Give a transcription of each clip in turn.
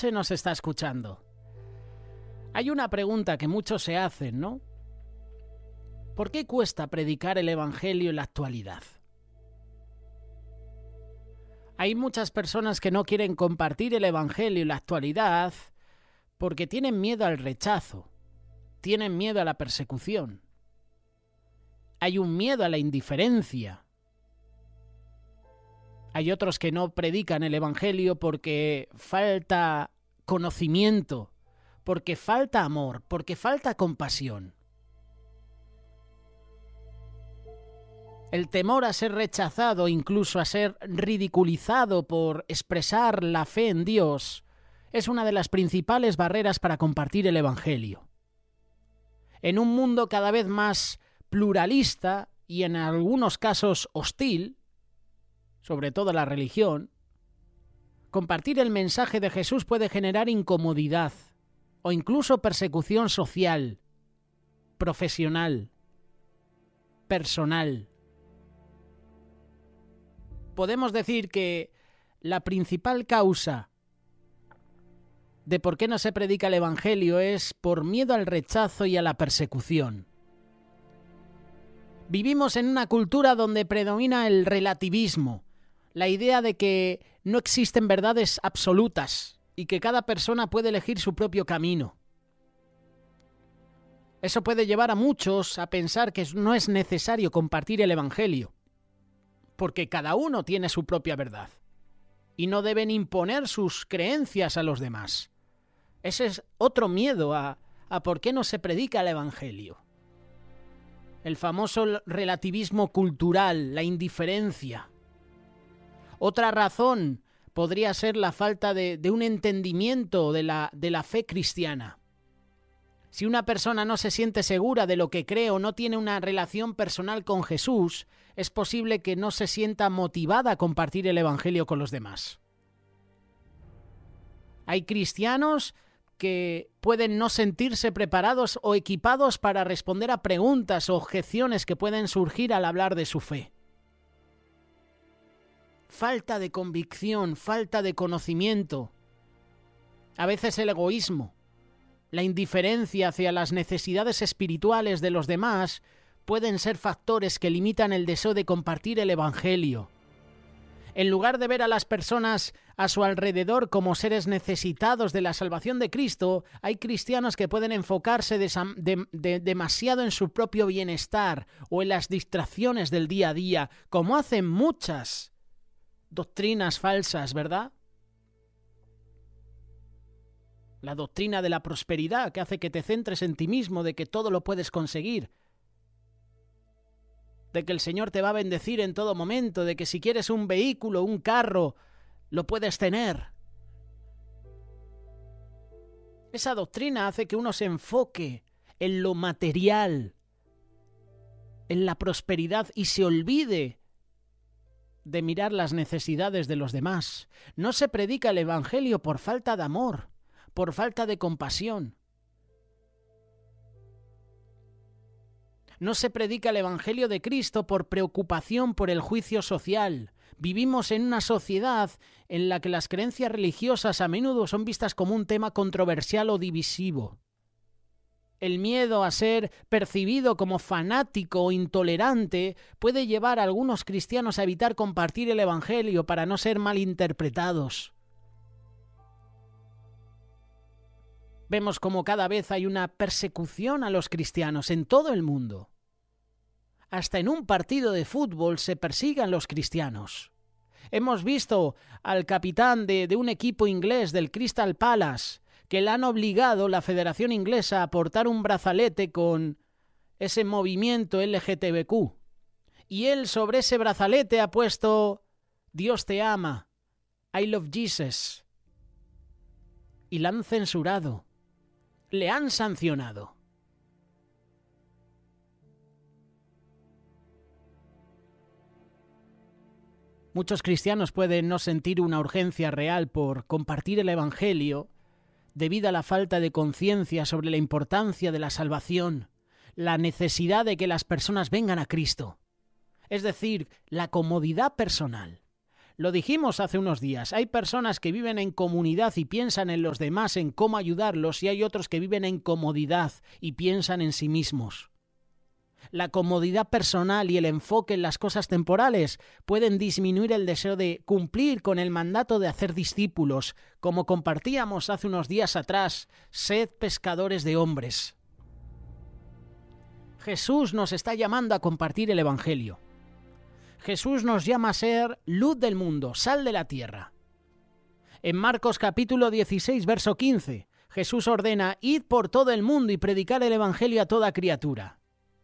noche nos está escuchando. Hay una pregunta que muchos se hacen, ¿no? ¿Por qué cuesta predicar el Evangelio en la actualidad? Hay muchas personas que no quieren compartir el Evangelio en la actualidad porque tienen miedo al rechazo, tienen miedo a la persecución. Hay un miedo a la indiferencia. Hay otros que no predican el Evangelio porque falta conocimiento, porque falta amor, porque falta compasión. El temor a ser rechazado, incluso a ser ridiculizado por expresar la fe en Dios, es una de las principales barreras para compartir el Evangelio. En un mundo cada vez más pluralista y en algunos casos hostil, sobre todo la religión, compartir el mensaje de Jesús puede generar incomodidad o incluso persecución social, profesional, personal. Podemos decir que la principal causa de por qué no se predica el Evangelio es por miedo al rechazo y a la persecución. Vivimos en una cultura donde predomina el relativismo, la idea de que no existen verdades absolutas y que cada persona puede elegir su propio camino. Eso puede llevar a muchos a pensar que no es necesario compartir el Evangelio, porque cada uno tiene su propia verdad y no deben imponer sus creencias a los demás. Ese es otro miedo a por qué no se predica el Evangelio. El famoso relativismo cultural, la indiferencia. Otra razón podría ser la falta de un entendimiento de la fe cristiana. Si una persona no se siente segura de lo que cree o no tiene una relación personal con Jesús, es posible que no se sienta motivada a compartir el Evangelio con los demás. Hay cristianos que pueden no sentirse preparados o equipados para responder a preguntas o objeciones que pueden surgir al hablar de su fe. Falta de convicción, falta de conocimiento. A veces el egoísmo, la indiferencia hacia las necesidades espirituales de los demás pueden ser factores que limitan el deseo de compartir el Evangelio. En lugar de ver a las personas a su alrededor como seres necesitados de la salvación de Cristo, hay cristianos que pueden enfocarse demasiado en su propio bienestar o en las distracciones del día a día, como hacen muchas doctrinas falsas, ¿verdad? La doctrina de la prosperidad, que hace que te centres en ti mismo, de que todo lo puedes conseguir, de que el Señor te va a bendecir en todo momento, de que si quieres un vehículo, un carro, lo puedes tener. Esa doctrina hace que uno se enfoque en lo material, en la prosperidad y se olvide de mirar las necesidades de los demás. No se predica el Evangelio por falta de amor, por falta de compasión. No se predica el Evangelio de Cristo por preocupación por el juicio social. Vivimos en una sociedad en la que las creencias religiosas a menudo son vistas como un tema controversial o divisivo. El miedo a ser percibido como fanático o intolerante puede llevar a algunos cristianos a evitar compartir el Evangelio para no ser malinterpretados. Vemos como cada vez hay una persecución a los cristianos en todo el mundo. Hasta en un partido de fútbol se persiguen los cristianos. Hemos visto al capitán de un equipo inglés del Crystal Palace que le han obligado la Federación Inglesa a portar un brazalete con ese movimiento LGTBQ. Y él sobre ese brazalete ha puesto Dios te ama, I love Jesus. Y la han censurado. Le han sancionado. Muchos cristianos pueden no sentir una urgencia real por compartir el Evangelio debido a la falta de conciencia sobre la importancia de la salvación, la necesidad de que las personas vengan a Cristo. Es decir, la comodidad personal, Lo dijimos hace unos días, hay personas que viven en comunidad y piensan en los demás, en cómo ayudarlos, y hay otros que viven en comodidad y piensan en sí mismos. La comodidad personal y el enfoque en las cosas temporales pueden disminuir el deseo de cumplir con el mandato de hacer discípulos, como compartíamos hace unos días atrás, sed pescadores de hombres. Jesús nos está llamando a compartir el Evangelio. Jesús nos llama a ser luz del mundo, sal de la tierra. En Marcos capítulo 16, verso 15, Jesús ordena: id por todo el mundo y predicar el Evangelio a toda criatura.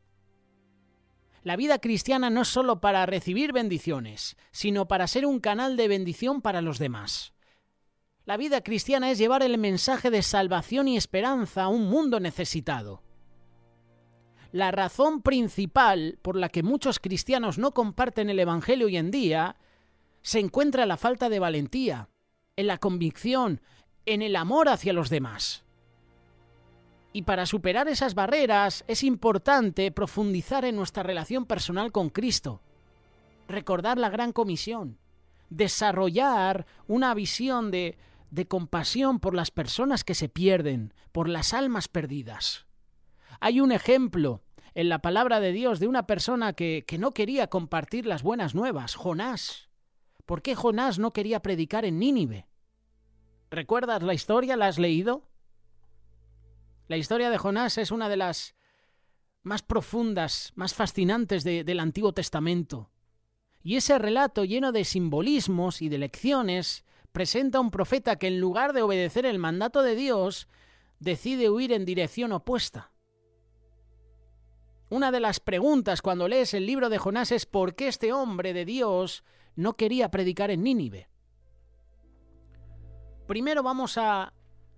La vida cristiana no es solo para recibir bendiciones, sino para ser un canal de bendición para los demás. La vida cristiana es llevar el mensaje de salvación y esperanza a un mundo necesitado. La razón principal por la que muchos cristianos no comparten el Evangelio hoy en día se encuentra en la falta de valentía, en la convicción, en el amor hacia los demás. Y para superar esas barreras es importante profundizar en nuestra relación personal con Cristo, recordar la gran comisión, desarrollar una visión de compasión por las personas que se pierden, por las almas perdidas. Hay un ejemplo en la palabra de Dios de una persona que no quería compartir las buenas nuevas, Jonás. ¿Por qué Jonás no quería predicar en Nínive? ¿Recuerdas la historia? ¿La has leído? La historia de Jonás es una de las más profundas, más fascinantes del Antiguo Testamento. Y ese relato, lleno de simbolismos y de lecciones, presenta a un profeta que en lugar de obedecer el mandato de Dios, decide huir en dirección opuesta. Una de las preguntas cuando lees el libro de Jonás es ¿por qué este hombre de Dios no quería predicar en Nínive? Primero vamos a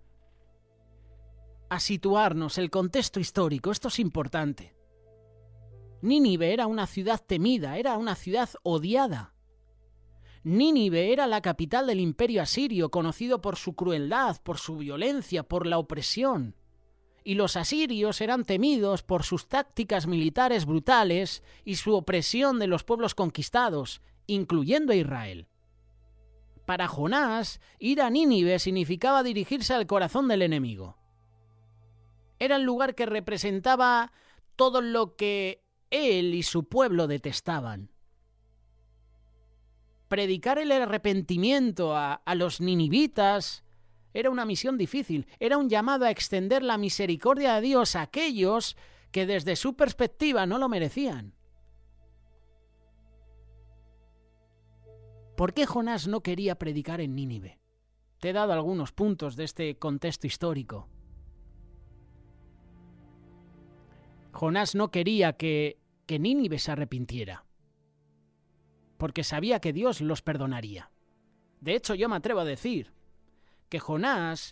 situarnos el contexto histórico. Esto es importante. Nínive era una ciudad temida, era una ciudad odiada. Nínive era la capital del imperio asirio, conocido por su crueldad, por su violencia, por la opresión. Y los asirios eran temidos por sus tácticas militares brutales y su opresión de los pueblos conquistados, incluyendo a Israel. Para Jonás, ir a Nínive significaba dirigirse al corazón del enemigo. Era el lugar que representaba todo lo que él y su pueblo detestaban. Predicar el arrepentimiento a los ninivitas era una misión difícil, era un llamado a extender la misericordia de Dios a aquellos que desde su perspectiva no lo merecían. ¿Por qué Jonás no quería predicar en Nínive? Te he dado algunos puntos de este contexto histórico. Jonás no quería que Nínive se arrepintiera, porque sabía que Dios los perdonaría. De hecho, yo me atrevo a decir que Jonás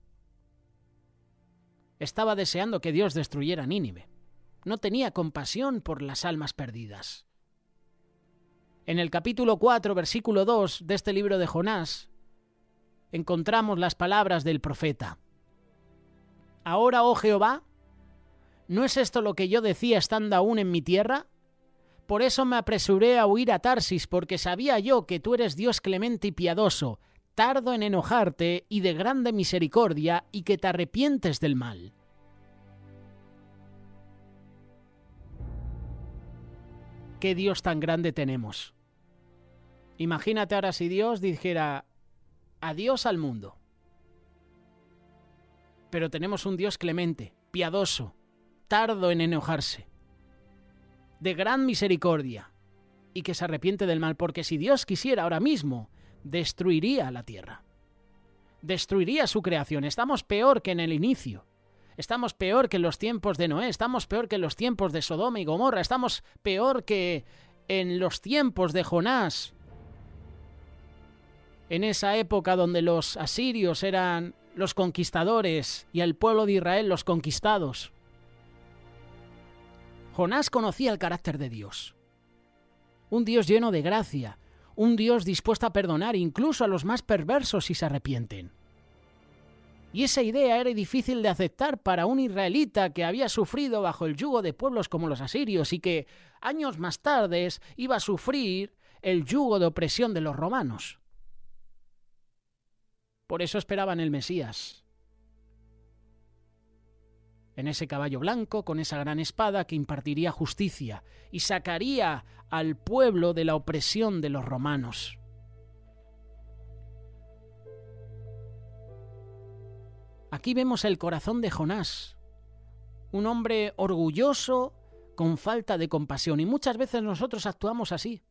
estaba deseando que Dios destruyera Nínive. No tenía compasión por las almas perdidas. En el capítulo 4, versículo 2 de este libro de Jonás, encontramos las palabras del profeta. Ahora, oh Jehová, ¿no es esto lo que yo decía estando aún en mi tierra? Por eso me apresuré a huir a Tarsis, porque sabía yo que tú eres Dios clemente y piadoso, tardo en enojarte y de grande misericordia, y que te arrepientes del mal. ¿Qué Dios tan grande tenemos? Imagínate ahora si Dios dijera adiós al mundo. Pero tenemos un Dios clemente, piadoso, tardo en enojarse, de gran misericordia, y que se arrepiente del mal, porque si Dios quisiera ahora mismo, destruiría la tierra, destruiría su creación. Estamos peor que en el inicio, estamos peor que en los tiempos de Noé, estamos peor que en los tiempos de Sodoma y Gomorra, estamos peor que en los tiempos de Jonás, en esa época donde los asirios eran los conquistadores y el pueblo de Israel los conquistados. Jonás conocía el carácter de Dios, un Dios lleno de gracia, un Dios dispuesto a perdonar incluso a los más perversos si se arrepienten. Y esa idea era difícil de aceptar para un israelita que había sufrido bajo el yugo de pueblos como los asirios y que años más tarde iba a sufrir el yugo de opresión de los romanos. Por eso esperaban el Mesías. En ese caballo blanco, con esa gran espada que impartiría justicia y sacaría al pueblo de la opresión de los romanos. Aquí vemos el corazón de Jonás, un hombre orgulloso, con falta de compasión, y muchas veces nosotros actuamos así.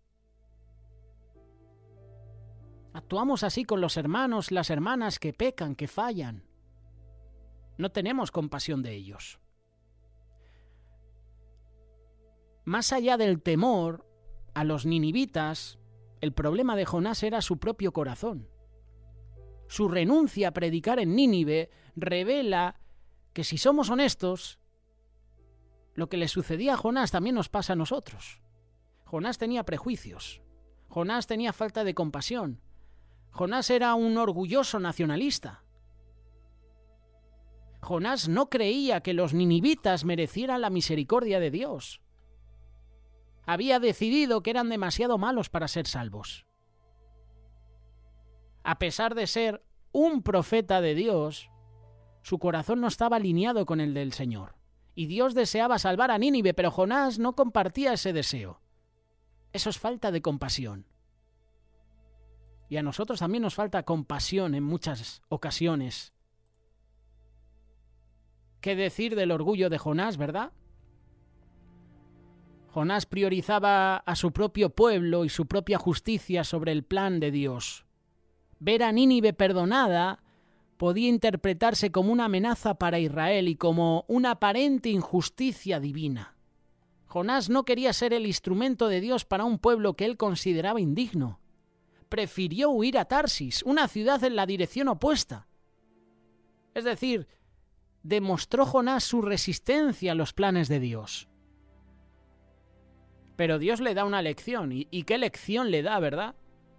Actuamos así con los hermanos, las hermanas que pecan, que fallan. No tenemos compasión de ellos. Más allá del temor a los ninivitas, el problema de Jonás era su propio corazón. Su renuncia a predicar en Nínive revela que si somos honestos, lo que le sucedía a Jonás también nos pasa a nosotros. Jonás tenía prejuicios. Jonás tenía falta de compasión. Jonás era un orgulloso nacionalista. Jonás no creía que los ninivitas merecieran la misericordia de Dios. Había decidido que eran demasiado malos para ser salvos. A pesar de ser un profeta de Dios, su corazón no estaba alineado con el del Señor. Y Dios deseaba salvar a Nínive, pero Jonás no compartía ese deseo. Eso es falta de compasión. Y a nosotros también nos falta compasión en muchas ocasiones. ¿Qué decir del orgullo de Jonás, verdad? Jonás priorizaba a su propio pueblo y su propia justicia sobre el plan de Dios. Ver a Nínive perdonada podía interpretarse como una amenaza para Israel y como una aparente injusticia divina. Jonás no quería ser el instrumento de Dios para un pueblo que él consideraba indigno. Prefirió huir a Tarsis, una ciudad en la dirección opuesta. Es decir, demostró Jonás su resistencia a los planes de Dios. Pero Dios le da una lección. ¿Y qué lección le da, verdad?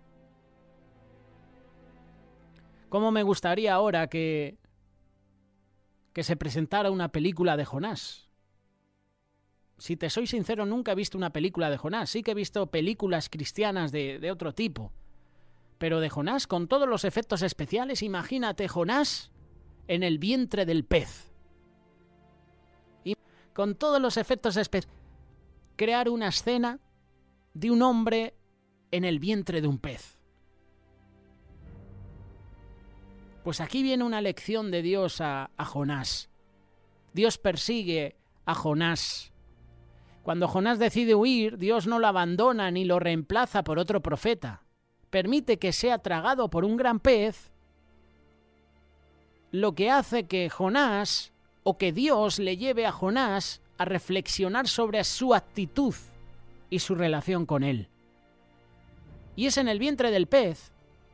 ¿Cómo me gustaría ahora que se presentara una película de Jonás? Si te soy sincero, nunca he visto una película de Jonás. Sí que he visto películas cristianas de otro tipo. Pero de Jonás, con todos los efectos especiales, imagínate Jonás en el vientre del pez. Y con todos los efectos especiales, crear una escena de un hombre en el vientre de un pez. Pues aquí viene una lección de Dios a Jonás. Dios persigue a Jonás. Cuando Jonás decide huir, Dios no lo abandona ni lo reemplaza por otro profeta. Permite que sea tragado por un gran pez, lo que hace que Jonás, o que Dios le lleve a Jonás a reflexionar sobre su actitud y su relación con él. Y es en el vientre del pez,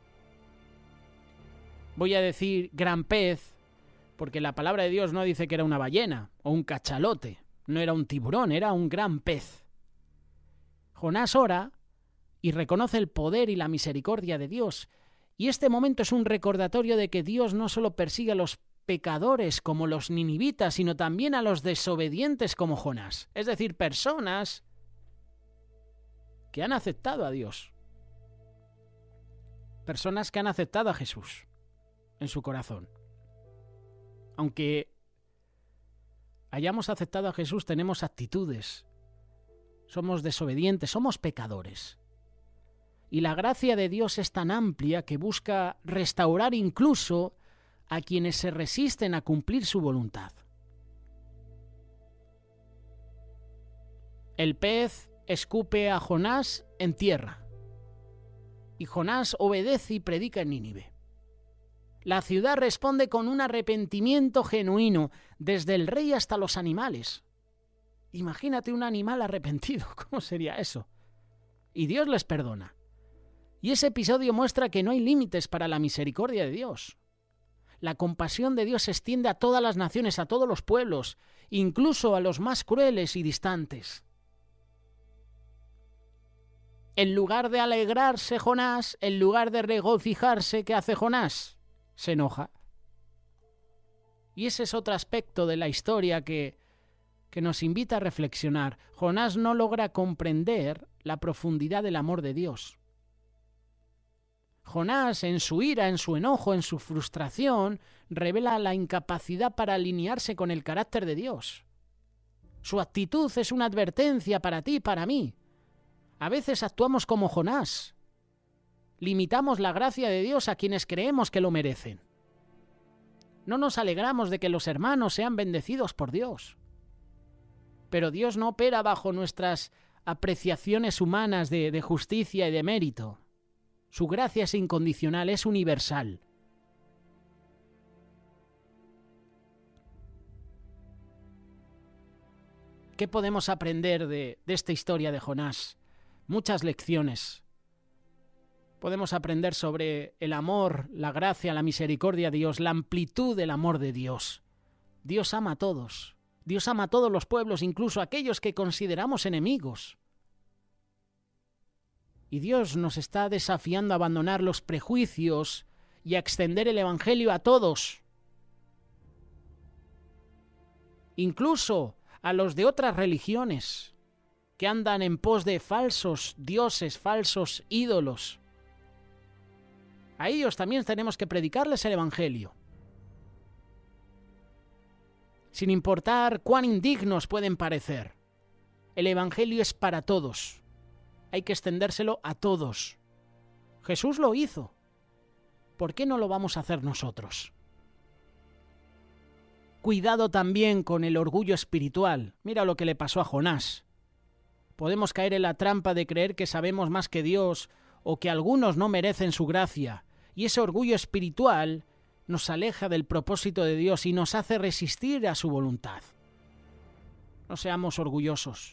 voy a decir gran pez, porque la palabra de Dios no dice que era una ballena o un cachalote, no era un tiburón, era un gran pez. Jonás ora y reconoce el poder y la misericordia de Dios, y este momento es un recordatorio de que Dios no solo persigue a los pecadores como los ninivitas, sino también a los desobedientes como Jonás, es decir, personas que han aceptado a Dios, personas que han aceptado a Jesús en su corazón. Aunque hayamos aceptado a Jesús, tenemos actitudes, somos desobedientes, somos pecadores. Y la gracia de Dios es tan amplia que busca restaurar incluso a quienes se resisten a cumplir su voluntad. El pez escupe a Jonás en tierra, y Jonás obedece y predica en Nínive. La ciudad responde con un arrepentimiento genuino, desde el rey hasta los animales. Imagínate un animal arrepentido, ¿cómo sería eso? Y Dios les perdona. Y ese episodio muestra que no hay límites para la misericordia de Dios. La compasión de Dios se extiende a todas las naciones, a todos los pueblos, incluso a los más crueles y distantes. En lugar de alegrarse Jonás, en lugar de regocijarse, ¿qué hace Jonás? Se enoja. Y ese es otro aspecto de la historia que que nos invita a reflexionar. Jonás no logra comprender la profundidad del amor de Dios. Jonás, en su ira, en su enojo, en su frustración, revela la incapacidad para alinearse con el carácter de Dios. Su actitud es una advertencia para ti y para mí. A veces actuamos como Jonás. Limitamos la gracia de Dios a quienes creemos que lo merecen. No nos alegramos de que los hermanos sean bendecidos por Dios. Pero Dios no opera bajo nuestras apreciaciones humanas de justicia y de mérito. Su gracia es incondicional, es universal. ¿Qué podemos aprender de esta historia de Jonás? Muchas lecciones. Podemos aprender sobre el amor, la gracia, la misericordia de Dios, la amplitud del amor de Dios. Dios ama a todos. Dios ama a todos los pueblos, incluso a aquellos que consideramos enemigos. Y Dios nos está desafiando a abandonar los prejuicios y a extender el Evangelio a todos. Incluso a los de otras religiones que andan en pos de falsos dioses, falsos ídolos. A ellos también tenemos que predicarles el Evangelio. Sin importar cuán indignos pueden parecer. El Evangelio es para todos. Hay que extendérselo a todos. Jesús lo hizo. ¿Por qué no lo vamos a hacer nosotros? Cuidado también con el orgullo espiritual. Mira lo que le pasó a Jonás. Podemos caer en la trampa de creer que sabemos más que Dios o que algunos no merecen su gracia. Y ese orgullo espiritual nos aleja del propósito de Dios y nos hace resistir a su voluntad. No seamos orgullosos.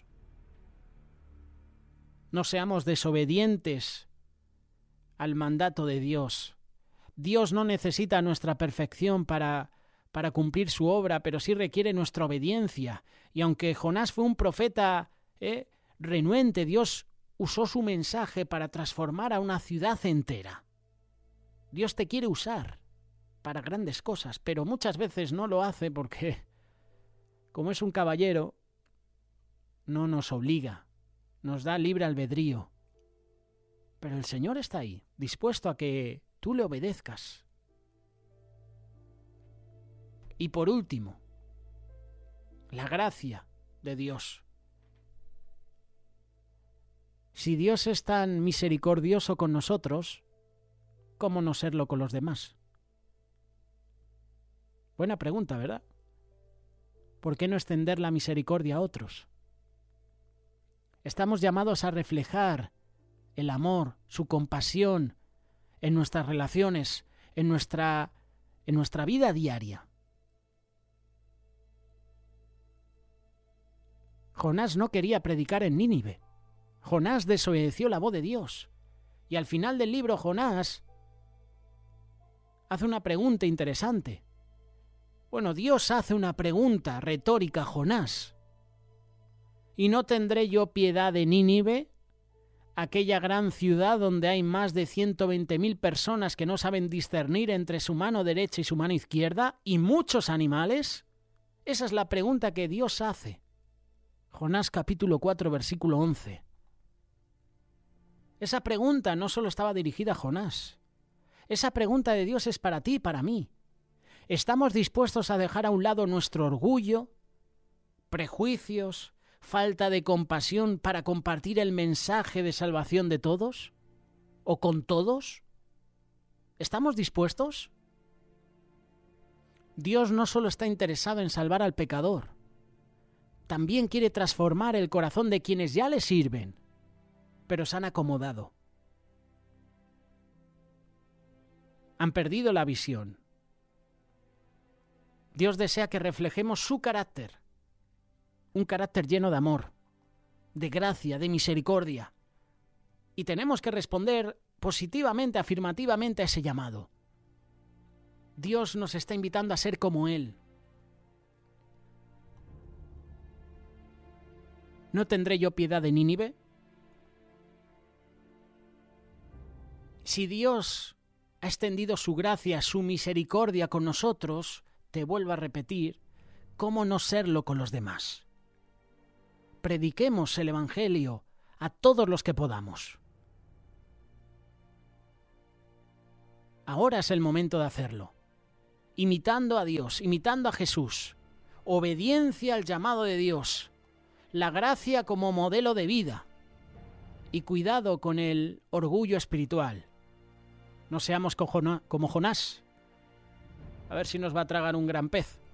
No seamos desobedientes al mandato de Dios. Dios no necesita nuestra perfección para cumplir su obra, pero sí requiere nuestra obediencia. Y aunque Jonás fue un profeta renuente, Dios usó su mensaje para transformar a una ciudad entera. Dios te quiere usar para grandes cosas, pero muchas veces no lo hace porque, como es un caballero, no nos obliga, nos da libre albedrío. Pero el Señor está ahí, dispuesto a que tú le obedezcas. Y por último, la gracia de Dios. Si Dios es tan misericordioso con nosotros, ¿cómo no serlo con los demás? Buena pregunta, ¿verdad? ¿Por qué no extender la misericordia a otros? Estamos llamados a reflejar el amor, su compasión en nuestras relaciones, en nuestra vida diaria. Jonás no quería predicar en Nínive. Jonás desobedeció la voz de Dios. Y al final del libro Jonás hace una pregunta interesante. Bueno, Dios hace una pregunta retórica a Jonás. ¿Y no tendré yo piedad de Nínive, aquella gran ciudad donde hay más de 120.000 personas que no saben discernir entre su mano derecha y su mano izquierda, y muchos animales? Esa es la pregunta que Dios hace. Jonás capítulo 4, versículo 11. Esa pregunta no solo estaba dirigida a Jonás. Esa pregunta de Dios es para ti y para mí. ¿Estamos dispuestos a dejar a un lado nuestro orgullo, prejuicios, falta de compasión para compartir el mensaje de salvación de todos? ¿O con todos? ¿Estamos dispuestos? Dios no solo está interesado en salvar al pecador, también quiere transformar el corazón de quienes ya le sirven, pero se han acomodado. Han perdido la visión. Dios desea que reflejemos su carácter, un carácter lleno de amor, de gracia, de misericordia. Y tenemos que responder positivamente, afirmativamente a ese llamado. Dios nos está invitando a ser como Él. ¿No tendré yo piedad de Nínive? Si Dios ha extendido su gracia, su misericordia con nosotros, te vuelvo a repetir, ¿cómo no serlo con los demás? prediquemos el Evangelio a todos los que podamos. Ahora es el momento de hacerlo, imitando a Dios, imitando a Jesús, obediencia al llamado de Dios, la gracia como modelo de vida y cuidado con el orgullo espiritual. No seamos como Jonás, a ver si nos va a tragar un gran pez.